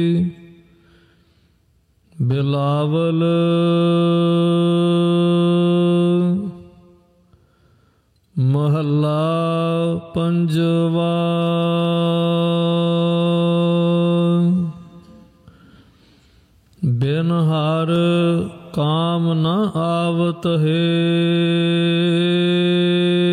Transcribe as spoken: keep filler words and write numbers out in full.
ਬਿਲਾਵਲ ਮਹੱਲਾ ਪੰਜਵਾ। ਬਿਨ ਹਰ ਕਾਮ ਨ ਆਵਤ ਹੈ,